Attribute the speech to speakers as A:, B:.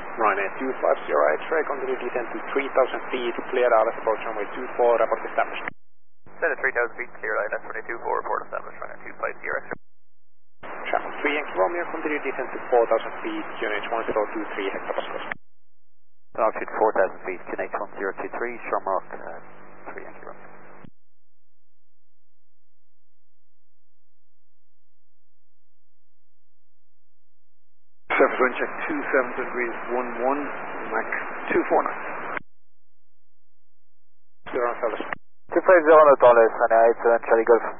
A: Ryanair 250 X-ray, continue descent to 3,000 feet, cleared out as approach runway 24, report established.
B: Set at 3,000 feet, cleared out, that's 24, report established, Ryanair 250 X-ray.
A: Traffic 3 Yankee Romeo, continue descent to 4,000 feet, QNH 1023 hectopascals.
B: Altitude 4,000 feet, QNH 1023, Shamrock 3 Yankee Romeo.
C: Surface wind check 27 degrees 11, Mach 249.
A: 0 on service.
B: 250 on the dollars, and it's Charlie Golf.